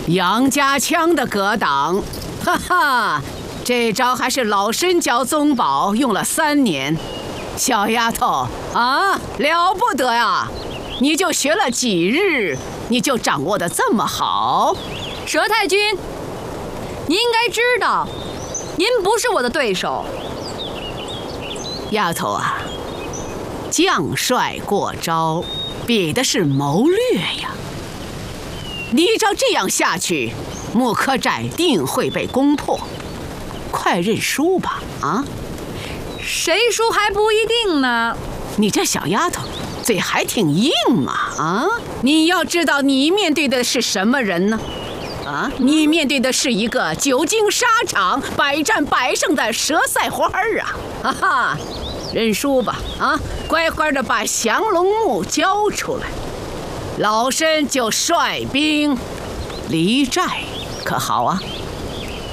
杨家枪的格挡，哈哈，这招还是老身教宗宝，用了3年。小丫头啊，了不得呀！你就学了几日，你就掌握得这么好？ 佘太君，您应该知道，您不是我的对手。 丫头啊，将帅过招，比的是谋略呀。你照这样下去，木柯寨定会被攻破。快认输吧！啊， 谁输还不一定呢。 你这小丫头，嘴还挺硬嘛！啊，你要知道，你面对的是什么人呢？啊，你面对的是一个久经沙场、百战百胜的佘赛花儿啊！哈哈，认输吧！啊，乖乖的把降龙木交出来。老身就率兵离寨，可好啊？